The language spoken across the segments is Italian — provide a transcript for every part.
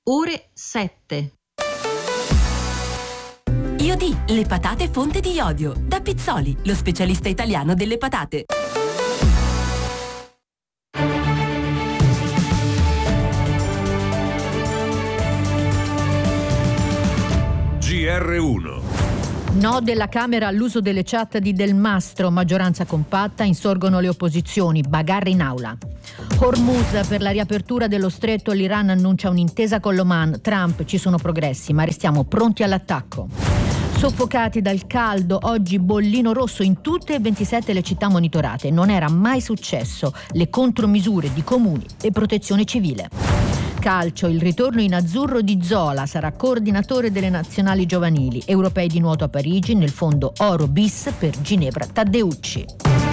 ore 7. IOD, le patate fonte di iodio. Da Pizzoli, lo specialista italiano delle patate. GR1. No della Camera all'uso delle chat di Del Mastro, maggioranza compatta, insorgono le opposizioni, bagarre in aula. Hormuz, per la riapertura dello stretto l'Iran annuncia un'intesa con l'Oman. Trump, ci sono progressi ma restiamo pronti all'attacco. Soffocati dal caldo, oggi bollino rosso in tutte e 27 le città monitorate. Non era mai successo. Le contromisure di comuni e protezione civile. Calcio, il ritorno in azzurro di Zola, sarà coordinatore delle nazionali giovanili. Europei di nuoto a Parigi, nel fondo oro bis per Ginevra Taddeucci.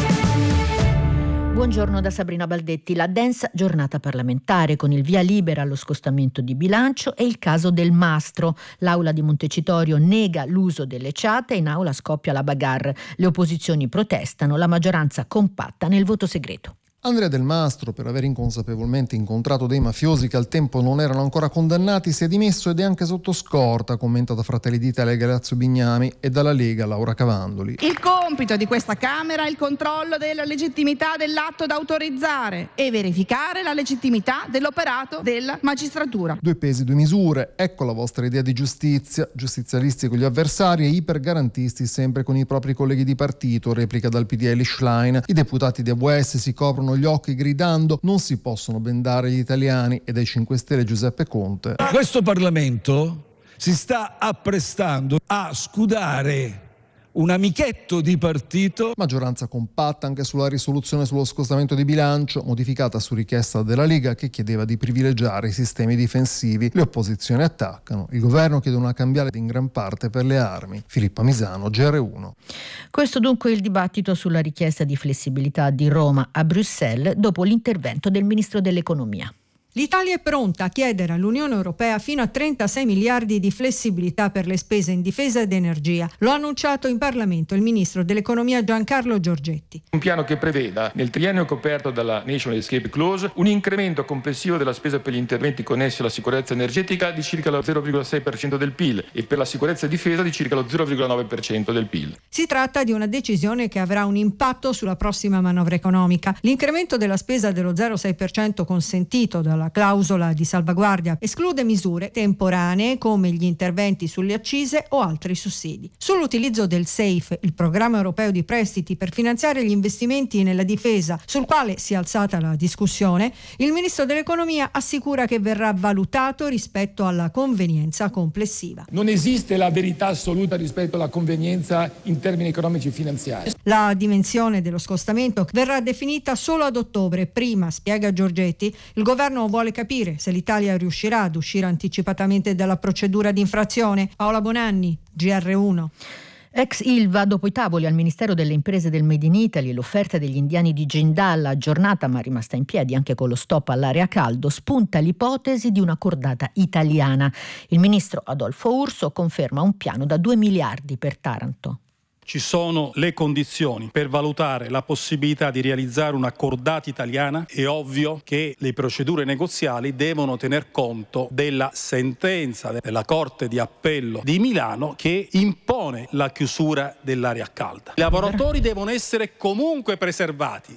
Buongiorno da Sabrina Baldetti. La densa giornata parlamentare con il via libera allo scostamento di bilancio e il caso Del Mastro. L'aula di Montecitorio nega l'uso delle chat e in aula scoppia la bagarre. Le opposizioni protestano, la maggioranza compatta nel voto segreto. Andrea Del Mastro, per aver inconsapevolmente incontrato dei mafiosi che al tempo non erano ancora condannati, si è dimesso ed è anche sotto scorta, commenta da Fratelli d'Italia Grazio Bignami e dalla Lega Laura Cavandoli. Il compito di questa Camera è il controllo della legittimità dell'atto da autorizzare e verificare la legittimità dell'operato della magistratura. Due pesi, due misure, ecco la vostra idea di giustizia, giustizialisti con gli avversari e ipergarantisti sempre con i propri colleghi di partito, replica dal PDL Schlein. I deputati di AVS si coprono gli occhi gridando non si possono bendare gli italiani e dai 5 Stelle Giuseppe Conte. Questo Parlamento si sta apprestando a scudare un amichetto di partito. Maggioranza compatta anche sulla risoluzione sullo scostamento di bilancio, modificata su richiesta della Lega che chiedeva di privilegiare i sistemi difensivi. Le opposizioni attaccano. Il governo chiede una cambiale in gran parte per le armi. Filippa Misano, GR1. Questo dunque il dibattito sulla richiesta di flessibilità di Roma a Bruxelles dopo l'intervento del ministro dell'economia. L'Italia è pronta a chiedere all'Unione Europea fino a 36 miliardi di flessibilità per le spese in difesa ed energia. Lo ha annunciato in Parlamento il ministro dell'economia Giancarlo Giorgetti. Un piano che preveda, nel triennio coperto dalla National Escape Clause, un incremento complessivo della spesa per gli interventi connessi alla sicurezza energetica di circa lo 0,6% del PIL e per la sicurezza e difesa di circa lo 0,9% del PIL. Si tratta di una decisione che avrà un impatto sulla prossima manovra economica. L'incremento della spesa dello 0,6% consentito dalla clausola di salvaguardia esclude misure temporanee come gli interventi sulle accise o altri sussidi. Sull'utilizzo del SAFE, il programma europeo di prestiti per finanziare gli investimenti nella difesa, sul quale si è alzata la discussione, il ministro dell'economia assicura che verrà valutato rispetto alla convenienza complessiva. Non esiste la verità assoluta rispetto alla convenienza in termini economici e finanziari. La dimensione dello scostamento verrà definita solo ad ottobre. Prima, spiega Giorgetti, il governo vuole capire se l'Italia riuscirà ad uscire anticipatamente dalla procedura di infrazione. Paola Bonanni, GR1. Ex Ilva, dopo i tavoli al Ministero delle Imprese del Made in Italy e l'offerta degli indiani di Jindal, aggiornata ma rimasta in piedi anche con lo stop all'area caldo, spunta l'ipotesi di una cordata italiana. Il ministro Adolfo Urso conferma un piano da 2 miliardi per Taranto. Ci sono le condizioni per valutare la possibilità di realizzare una cordata italiana. È ovvio che le procedure negoziali devono tener conto della sentenza della Corte di Appello di Milano che impone la chiusura dell'area calda. I lavoratori devono essere comunque preservati.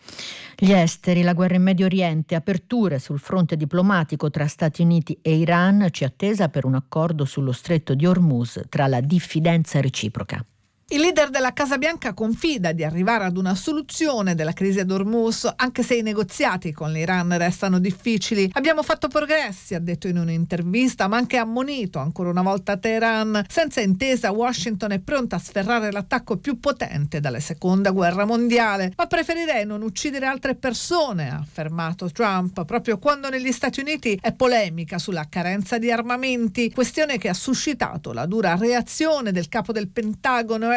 Gli esteri, la guerra in Medio Oriente, aperture sul fronte diplomatico tra Stati Uniti e Iran, ci attesa per un accordo sullo stretto di Hormuz tra la diffidenza reciproca. Il leader della Casa Bianca confida di arrivare ad una soluzione della crisi ad Hormuz, anche se i negoziati con l'Iran restano difficili. Abbiamo fatto progressi, ha detto in un'intervista, ma anche ammonito ancora una volta Teheran. Senza intesa, Washington è pronta a sferrare l'attacco più potente dalla seconda guerra mondiale. Ma preferirei non uccidere altre persone, ha affermato Trump, proprio quando negli Stati Uniti è polemica sulla carenza di armamenti, questione che ha suscitato la dura reazione del capo del Pentagono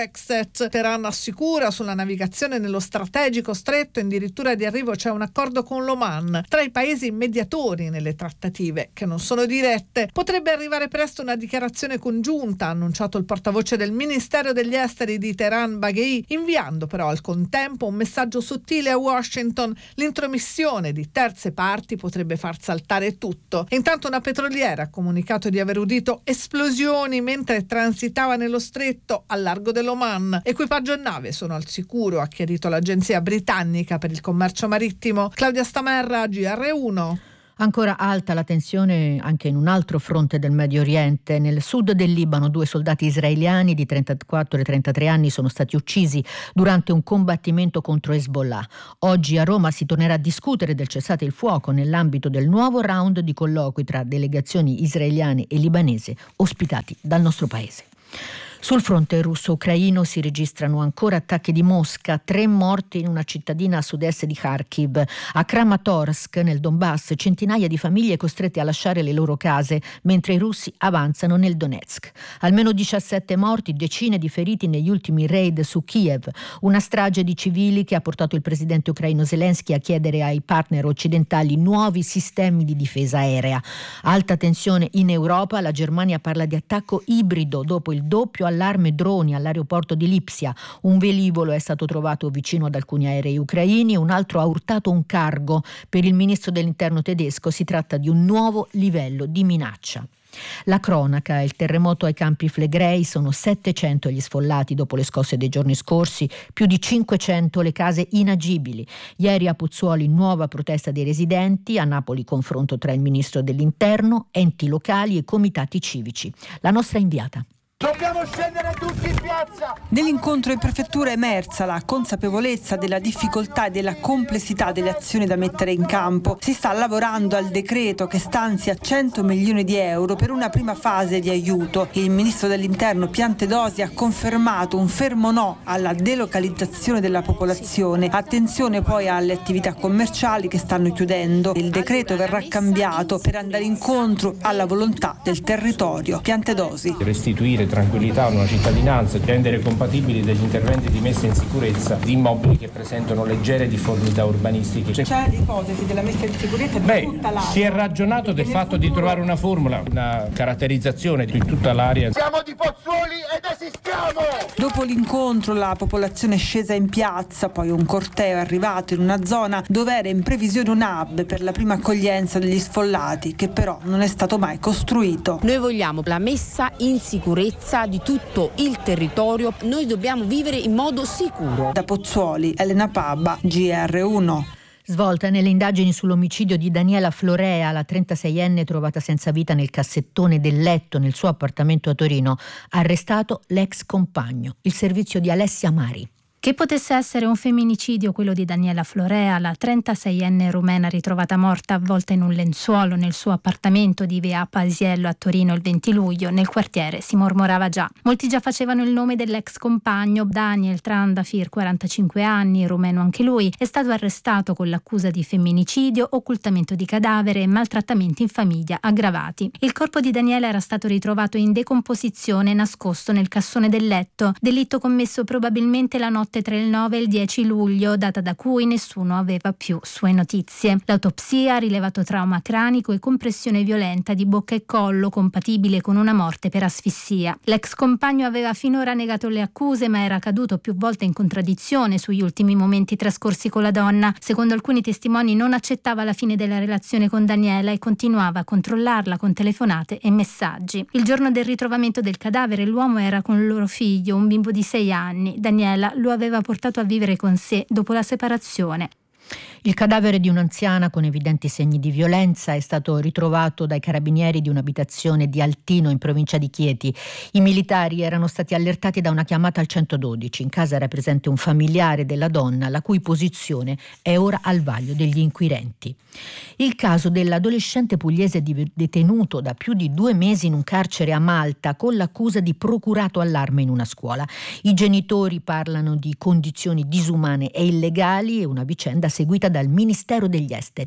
Brexit. Teheran assicura sulla navigazione nello strategico stretto addirittura di arrivo c'è un accordo con l'Oman. Tra i paesi mediatori nelle trattative, che non sono dirette, potrebbe arrivare presto una dichiarazione congiunta, ha annunciato il portavoce del Ministero degli Esteri di Teheran, Baghei, inviando però al contempo un messaggio sottile a Washington: l'intromissione di terze parti potrebbe far saltare tutto. Intanto una petroliera ha comunicato di aver udito esplosioni mentre transitava nello stretto al largo dell'Oman. Equipaggio e nave sono al sicuro, ha chiarito l'agenzia britannica per il commercio marittimo. Claudia Stamerra, GR1. Ancora alta la tensione anche in un altro fronte del Medio Oriente. Nel sud del Libano 2 soldati israeliani di 34 e 33 anni sono stati uccisi durante un combattimento contro Hezbollah. Oggi a Roma si tornerà a discutere del cessate il fuoco nell'ambito del nuovo round di colloqui tra delegazioni israeliane e libanese ospitati dal nostro paese. Sul fronte russo-ucraino si registrano ancora attacchi di Mosca, 3 morti in una cittadina a sud-est di Kharkiv. A Kramatorsk, nel Donbass, centinaia di famiglie costrette a lasciare le loro case mentre i russi avanzano nel Donetsk. Almeno 17 morti, decine di feriti negli ultimi raid su Kiev. Una strage di civili che ha portato il presidente ucraino Zelensky a chiedere ai partner occidentali nuovi sistemi di difesa aerea. Alta tensione in Europa, la Germania parla di attacco ibrido dopo il doppio allarme droni all'aeroporto di Lipsia. Un velivolo è stato trovato vicino ad alcuni aerei ucraini, un altro ha urtato un cargo. Per il ministro dell'interno tedesco si tratta di un nuovo livello di minaccia. La cronaca: il terremoto ai Campi Flegrei, sono 700 gli sfollati dopo le scosse dei giorni scorsi, più di 500 le case inagibili. Ieri a Pozzuoli nuova protesta dei residenti, a Napoli confronto tra il ministro dell'interno, enti locali e comitati civici. La nostra inviata. Dobbiamo scendere tutti in piazza! Nell'incontro in prefettura è emersa la consapevolezza della difficoltà e della complessità delle azioni da mettere in campo. Si sta lavorando al decreto che stanzia 100 milioni di euro per una prima fase di aiuto. Il ministro dell'interno Piantedosi ha confermato un fermo no alla delocalizzazione della popolazione. Attenzione poi alle attività commerciali che stanno chiudendo. Il decreto verrà cambiato per andare incontro alla volontà del territorio. Piantedosi. Restituire tranquillità a una cittadinanza, rendere compatibili degli interventi di messa in sicurezza di immobili che presentano leggere difformità urbanistiche. C'è l'ipotesi della messa in sicurezza di tutta l'area? Si è ragionato del fatto di trovare una formula, una caratterizzazione di tutta l'area. Siamo di Pozzuoli ed esistiamo! Dopo l'incontro la popolazione è scesa in piazza, poi un corteo è arrivato in una zona dove era in previsione un hub per la prima accoglienza degli sfollati, che però non è stato mai costruito. Noi vogliamo la messa in sicurezza di tutto il territorio, noi dobbiamo vivere in modo sicuro. Da Pozzuoli, Elena Pabba, GR1. Svolta nelle indagini sull'omicidio di Daniela Florea, la 36enne trovata senza vita nel cassettone del letto nel suo appartamento a Torino, arrestato l'ex compagno, il servizio di Alessia Mari. Che potesse essere un femminicidio quello di Daniela Florea, la 36enne rumena ritrovata morta avvolta in un lenzuolo nel suo appartamento di via Pasiello a Torino il 20 luglio, nel quartiere si mormorava già. Molti già facevano il nome dell'ex compagno. Daniel Trandafir, 45 anni, rumeno anche lui, è stato arrestato con l'accusa di femminicidio, occultamento di cadavere e maltrattamenti in famiglia aggravati. Il corpo di Daniela era stato ritrovato in decomposizione nascosto nel cassone del letto, delitto commesso probabilmente la notte tra il 9 e il 10 luglio, data da cui nessuno aveva più sue notizie. L'autopsia ha rilevato trauma cranico e compressione violenta di bocca e collo, compatibile con una morte per asfissia. L'ex compagno aveva finora negato le accuse, ma era caduto più volte in contraddizione sugli ultimi momenti trascorsi con la donna. Secondo alcuni testimoni non accettava la fine della relazione con Daniela e continuava a controllarla con telefonate e messaggi. Il giorno del ritrovamento del cadavere l'uomo era con il loro figlio, un bimbo di 6 anni. Daniela lo aveva portato a vivere con sé dopo la separazione. Il cadavere di un'anziana con evidenti segni di violenza è stato ritrovato dai carabinieri di un'abitazione di Altino in provincia di Chieti. I militari erano stati allertati da una chiamata al 112. In casa era presente un familiare della donna, la cui posizione è ora al vaglio degli inquirenti. Il caso dell'adolescente pugliese detenuto da più di 2 mesi in un carcere a Malta con l'accusa di procurato allarme in una scuola. I genitori parlano di condizioni disumane e illegali e una vicenda seguita dal Ministero degli Esteri.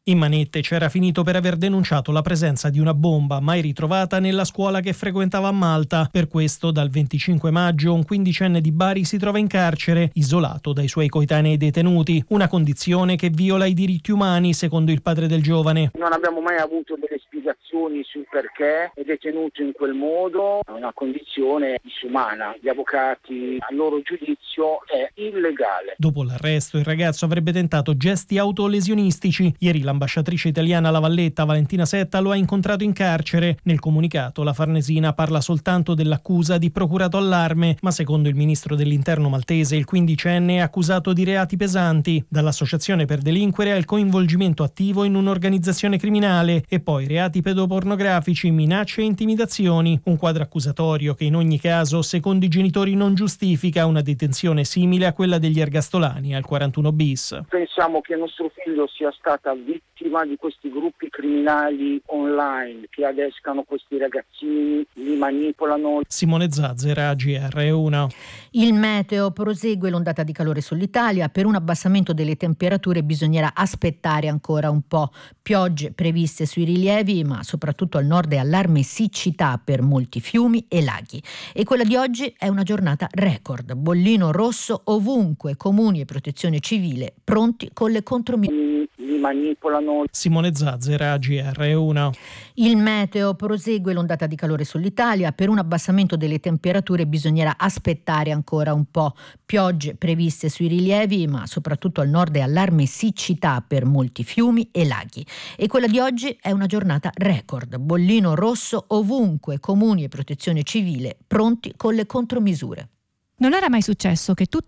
In manette c'era finito per aver denunciato la presenza di una bomba mai ritrovata nella scuola che frequentava a Malta. Per questo, dal 25 maggio, un quindicenne di Bari si trova in carcere, isolato dai suoi coetanei detenuti. Una condizione che viola i diritti umani, secondo il padre del giovane. Non abbiamo mai avuto delle spiegazioni sul perché è detenuto in quel modo, è una condizione disumana. Gli avvocati, a loro giudizio, è illegale. Dopo l'arresto, il ragazzo avrebbe tentato gesti autolesionistici. Ieri l'ambasciatrice italiana a La Valletta, Valentina Setta, lo ha incontrato in carcere. Nel comunicato la Farnesina parla soltanto dell'accusa di procurato allarme, ma secondo il ministro dell'Interno maltese il quindicenne è accusato di reati pesanti, dall'associazione per delinquere al coinvolgimento attivo in un'organizzazione criminale e poi reati pedopornografici, minacce e intimidazioni. Un quadro accusatorio che in ogni caso, secondo i genitori, non giustifica una detenzione simile a quella degli ergastolani al 41 bis. Pensiamo che nostro figlio sia stata vittima di questi gruppi criminali online che adescano questi ragazzini, li manipolano. Simone Zazzera, GR1. Il meteo: prosegue l'ondata di calore sull'Italia. Per un abbassamento delle temperature bisognerà aspettare ancora un po'. Piogge previste sui rilievi, ma soprattutto al nord è allarme siccità per molti fiumi e laghi. E quella di oggi è una giornata record. Bollino rosso ovunque, comuni e protezione civile pronti con le contromisure. Li manipolano. Simone Zazzera, GR1. Il meteo: prosegue l'ondata di calore sull'Italia. Per un abbassamento delle temperature bisognerà aspettare ancora un po'. Piogge previste sui rilievi, ma soprattutto al nord è allarme siccità per molti fiumi e laghi. E quella di oggi è una giornata record. Bollino rosso ovunque, comuni e protezione civile pronti con le contromisure. Non era mai successo che tutte